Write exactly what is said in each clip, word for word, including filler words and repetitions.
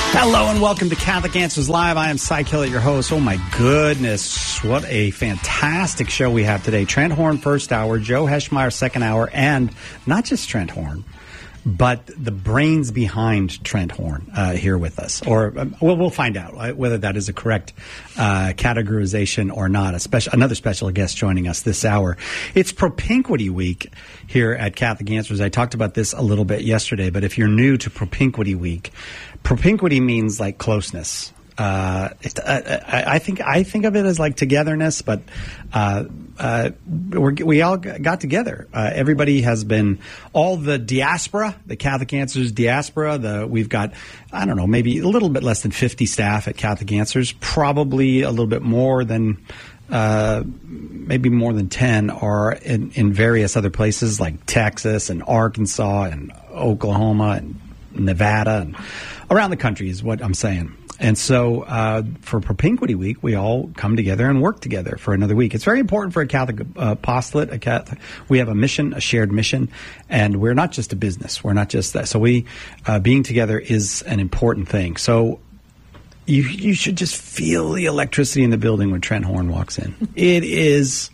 Hello and welcome to Catholic Answers Live. I am Cy Kellett, your host. Oh my goodness, what a fantastic show we have today. Trent Horn first hour, Joe Heschmeyer second hour, and not just Trent Horn, but the brains behind Trent Horn uh, here with us. Or um, well, we'll find out uh, whether that is a correct uh, categorization or not. A special, another special guest joining us this hour. It's Propinquity Week here at Catholic Answers. I talked about this a little bit yesterday, but if you're new to Propinquity Week, propinquity means like closeness. Uh, it, uh, I, I think I think of it as like togetherness, but uh, uh, we're, we all got together. Uh, everybody has been, all the diaspora, the Catholic Answers diaspora. The we've got, I don't know, maybe a little bit less than fifty staff at Catholic Answers. Probably a little bit more than, uh, maybe more than ten are in, in various other places like Texas and Arkansas and Oklahoma and Nevada and around the country is what I'm saying. And so uh, for Propinquity Week, we all come together and work together for another week. It's very important for a Catholic uh, apostolate. A Catholic, we have a mission, a shared mission, and we're not just a business. We're not just that. So we, uh, being together is an important thing. So you you should just feel the electricity in the building when Trent Horn walks in. It is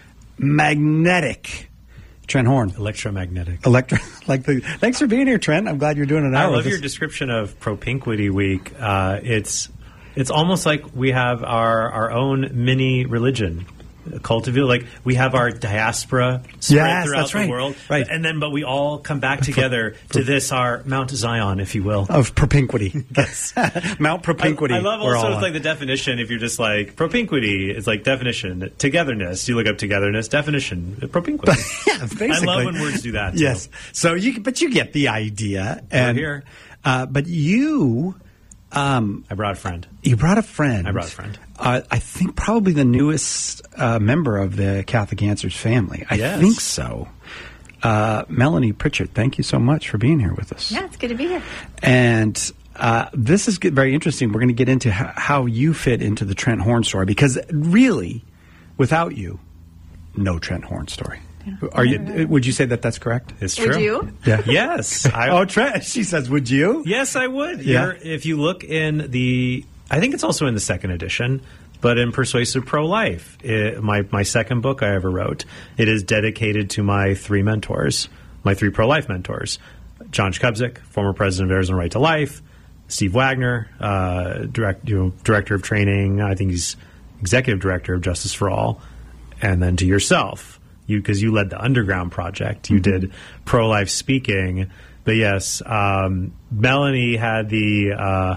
magnetic. Trent Horn. Electromagnetic. Electro, like the, thanks for being here, Trent. I'm glad you're doing an hour. I love your description of Propinquity Week. Uh, it's it's almost like we have our, our own mini religion. Cultivate, like we have our diaspora spread yes, throughout that's right. the world, right? And then, but we all come back together to this our Mount Zion, if you will, of propinquity. Yes, Mount Propinquity. I, I love also like the definition. If you're just like propinquity, it's like definition, togetherness. You look up togetherness, definition, propinquity. Yeah, basically. I love when words do that. Too. Yes. So you, but you get the idea. And We're here, uh, but you. Um, I brought a friend. You brought a friend. I brought a friend. Uh, I think probably the newest uh, member of the Catholic Answers family. I yes. think so. Uh, Melanie Pritchard, thank you so much for being here with us. Yeah, it's good to be here. And uh, this is good, very interesting. We're going to get into h- how you fit into the Trent Horn story, because really, without you, no Trent Horn story. Yeah. Are you? Would you say that that's correct? It's true. Would you? Yeah. Yes. I, oh, Trent. She says, "Would you?" Yes, I would. Yeah. You're, if you look in the, I think it's also in the second edition, but in Persuasive Pro-Life, it, my my second book I ever wrote, it is dedicated to my three mentors, my three pro-life mentors: John Shkubzik, former president of Arizona Right to Life; Steve Wagner, uh, direct, you know, director of training. I think he's executive director of Justice for All, and then to yourself. You, because you led the Underground Project, you mm-hmm. did pro-life speaking, but yes, um, Melanie had the uh,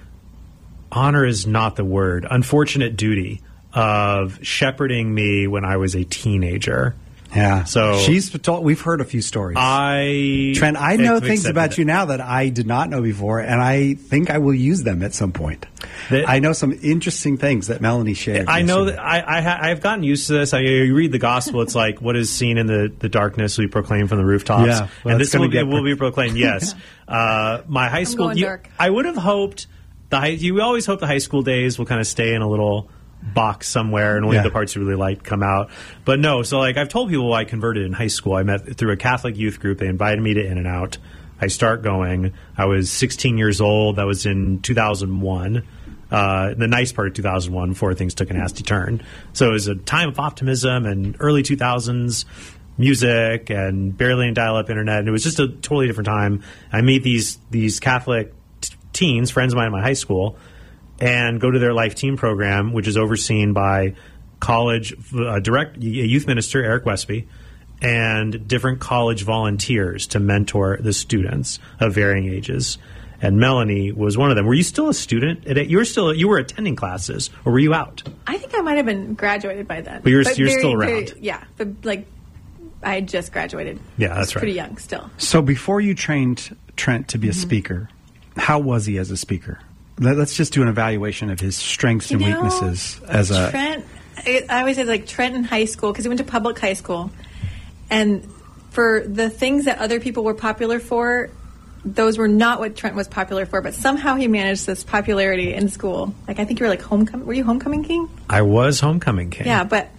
honor is not the word, unfortunate duty of shepherding me when I was a teenager. Yeah, so she's told, we've heard a few stories. I Trent, I know things about it. you now that I did not know before, and I think I will use them at some point. That, I know some interesting things that Melanie shared. I know that I, I ha, I've gotten used to this. I, you read the gospel; it's like what is seen in the, the darkness we proclaim from the rooftops. Yeah, well, and this will, get it will be proclaimed. Yes, uh, my high school. You, I would have hoped the high, you always hope the high school days will kind of stay in a little box somewhere and only yeah. the parts you really liked come out. But no, so like I've told people I converted in high school. I met through a Catholic youth group. They invited me to In and Out. I start going. I was sixteen years old. That was in two thousand one. Uh, the nice part of two thousand one before things took a nasty turn. So it was a time of optimism and early two thousands music and barely in dial-up internet. And it was just a totally different time. I meet these, these Catholic t- teens, friends of mine in my high school, and go to their life team program, which is overseen by college uh, direct youth minister Eric Westby and different college volunteers to mentor the students of varying ages. And Melanie was one of them. Were you still a student? You were still you were attending classes, or were you out? I think I might have been graduated by then. But you're, but you're very, still around. Very, yeah, but like I had just graduated. Yeah, that's I was right. Pretty young still. So before you trained Trent to be a mm-hmm. speaker, how was he as a speaker? Let's just do an evaluation of his strengths you and know, weaknesses as a Trent. I always say like Trent in high school because he went to public high school, and for the things that other people were popular for, those were not what Trent was popular for. But somehow he managed this popularity in school. Like I think you were like homecoming. Were you homecoming king? I was homecoming king. Yeah, but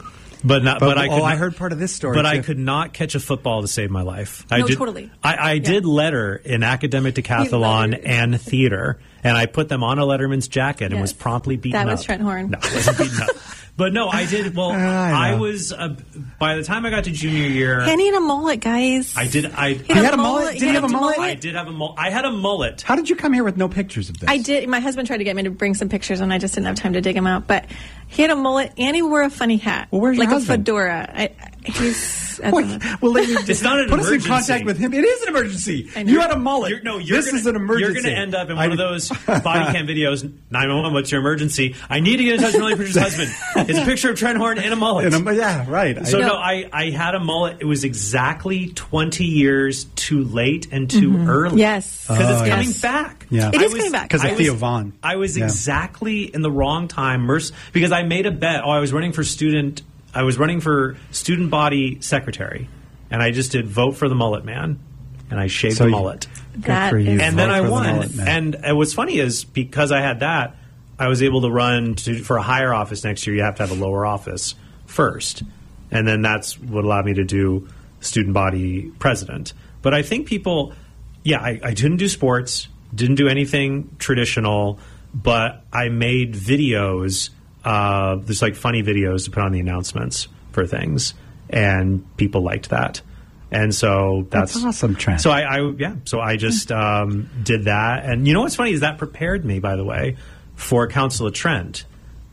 But not. But, But, I. oh, Could I not- heard part of this story, But too. I could not catch a football to save my life. I No, did, totally. I, I Yeah. did letter in academic decathlon lettered. and theater, and I put them on a Letterman's jacket and Yes. was promptly beaten That up. was Trent Horn. No, I wasn't beaten up. But no, I did. Well, I I, know. was. Uh, by the time I got to junior year, And he had a mullet, guys. I did. I. He had a mullet? Did he had have a mullet? I did have a mullet. I had a mullet. How did you come here with no pictures of this? I did. My husband tried to get me to bring some pictures, and I just didn't have time to dig them out. But he had a mullet, and he wore a funny hat, Well, where's your like husband? a fedora. I, he's. I don't know. Wait, well, let me It's not an put us in emergency. contact with him. It is an emergency. I know. You had a mullet. You're, no, you're this gonna, is an emergency. You're going to end up in I- one of those body cam videos. nine one one, what's your emergency? I need to get in touch with Melanie Pritchard's husband. It's a picture of Trent Horn and a mullet. And I'm- yeah, right. So I, no, I, I had a mullet. It was exactly twenty years too late and too early. Yes. because it's Oh, coming yes. back. Yeah. It I is was- coming back. 'Cause of I was- Theo Vaughn. I was Yeah. exactly in the wrong time, merc- because I made a bet. Oh, I was running for student. I was running for student body secretary, and I just did vote for the mullet man, and I shaved So the you- mullet. Good That for you. is- And then Vote I for the won. mullet man. And uh, what's funny is because I had that, I was able to run to, for a higher office next year. You have to have a lower office first, and then that's what allowed me to do student body president. But I think people, yeah, I, I didn't do sports, didn't do anything traditional, but I made videos. Uh, there's like funny videos to put on the announcements for things, and people liked that. And so that's, That's awesome, Trent. So I, I yeah, so I just um, did that, and you know what's funny is that prepared me, by the way, for Council of Trent,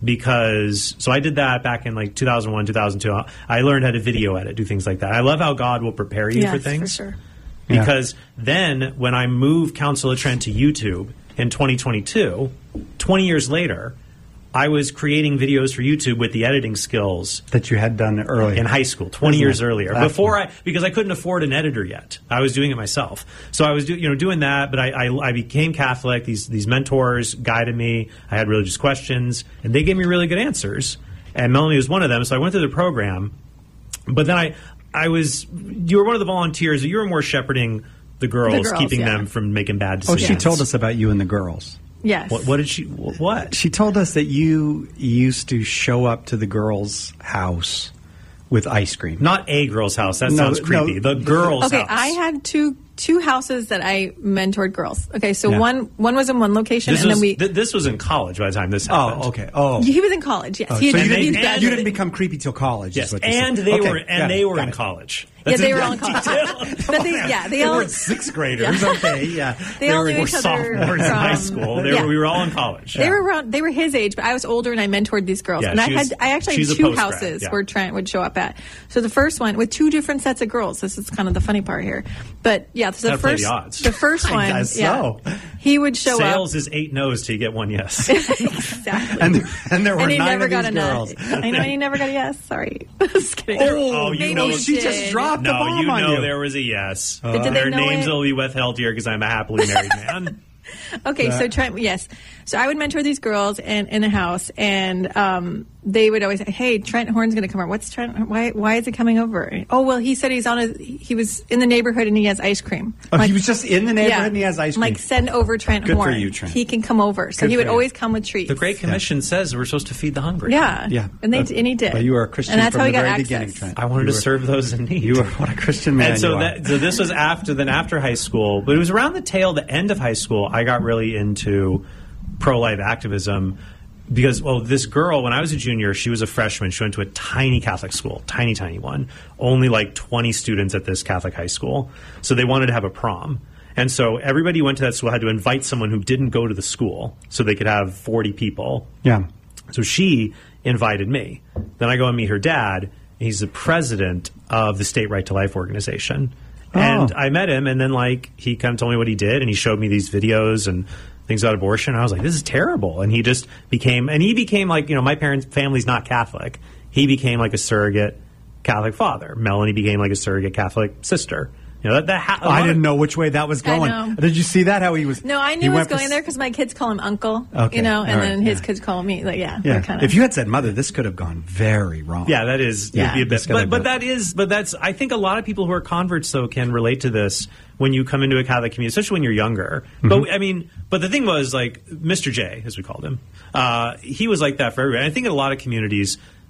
because so I did that back in like two thousand one, two thousand two. I learned how to video edit, do things like that. I love how God will prepare you Yes, for things, for sure. Yeah. because then when I moved Council of Trent to YouTube in twenty twenty-two, twenty years later, I was creating videos for YouTube with the editing skills that you had done earlier in high school, twenty Isn't years it earlier, fascinating? before I because I couldn't afford an editor yet. I was doing it myself, so I was do, you know doing that. But I, I I became Catholic. These these mentors guided me. I had religious questions, and they gave me really good answers. And Melanie was one of them. So I went through the program, but then I I was you were one of the volunteers. You were more shepherding the girls, The girls, keeping yeah. them from making bad Oh, decisions. she told us about you and the girls. Yes. What, what did she? What? She told us that you used to show up to the girls' house with ice cream. Not a girl's house. That No, sounds no. creepy. The girl's Okay, house. I had two two houses that I mentored girls. Okay, so Yeah. one one was in one location, This and was, then we. th- this was in college by the time this happened. Oh, okay. Oh, he was in college. Yes, Oh, he so had, you he'd didn't, graduated. you didn't become creepy till college. Yes, is what you and said. they Okay, were and got they it, were got in it. college. Yeah, That's they a were big all in college. detail. But they, yeah, they They all weren't sixth graders. Yeah. Okay, yeah. They all were, knew We're each other sophomores in high from- school. They Yeah. were, we were all in college. They were around. They were his age, but I was older, and I mentored these girls. Yeah, and I she was- had, I actually she's had a two postgrad, houses yeah. where Trent would show up at. So the first one with two different sets of girls. This is kind of the funny part here. But yeah, so the Gotta play first, the odds. the first I one, guess yeah, so. he would show Sales up is eight no's till you get one yes. exactly. And, and there were And he nine never of got these a girls. nut. I know, and he never got a yes. Sorry, just kidding. Oh, you Maybe know he she just did. dropped the no, bomb you on know you. there was a yes. But did they Their know names it? will be withheld here because I'm a happily married man. Okay, so Trent, yes. So I would mentor these girls in, in a house, and um, they would always say, "Hey, Trent Horn's going to come over. What's Trent? Why? Why is he coming over? Oh, well, he said he's on a. He was in the neighborhood and he has ice cream. Oh, Like, he was just in the neighborhood yeah. and he has ice cream. Like, send over Trent Good for Horn. you, Trent. He can come over. So Good he for would you. always come with treats. The Great Commission says we're supposed to feed the hungry. Yeah, Yeah. and they That's- and he did. well, you were a Christian and that's from how he the got very access. beginning, Trent. I wanted You to were- serve those in need. You were what a Christian man And so, you are. that, so this was after then after high school, but it was around the tail, the end of high school. I got really into pro-life activism because, well, this girl when I was a junior, she was a freshman. She went to a tiny Catholic school, tiny, tiny one, only like twenty students at this Catholic high school. So they wanted to have a prom. And so everybody who went to that school had to invite someone who didn't go to the school so they could have forty people. yeah. So she invited me. Then I go and meet her dad. And he's the president of the State Right to Life organization. Oh. And I met him, and then like he kind of told me what he did, and he showed me these videos and things about abortion. And I was like, this is terrible. And he just became, and he became like, you know, my parents' family's not Catholic. He became like a surrogate Catholic father. Melanie became like a surrogate Catholic sister. You know, that, that ha- a I lot didn't of- know which way that was I going. know. Did you see that? How he was? No, I he knew it was went for going s- there because my kids call him Uncle. Okay, You know, and all right, then his yeah. kids call me. Like, yeah, Yeah. we're kind of. If you had said mother, this could have gone very wrong. Yeah, that is Yeah. would be a That's bit, gotta but, but be- that is, but that's. I think a lot of people who are converts though can relate to this when you come into a Catholic community, especially when you're younger. Mm-hmm. But I mean, but the thing was like Mister J, as we called him, uh, he was like that for everybody. I think in a lot of communities,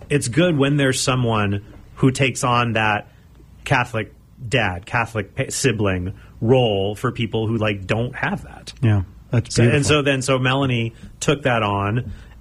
it's good when there's someone who takes on that Catholic dad, Catholic pa- sibling role for people who like don't have that. Yeah, that's So, beautiful. and so then, so Melanie took that on,